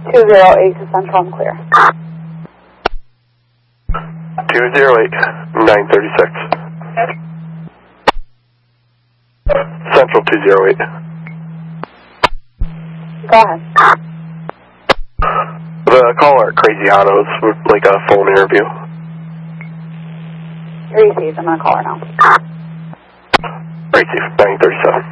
208 to Central, I'm clear. 208, 936. Central 208. Go ahead. The caller at Crazy Autos would like a phone interview. Receive, I'm going to call her now. Receive, 937.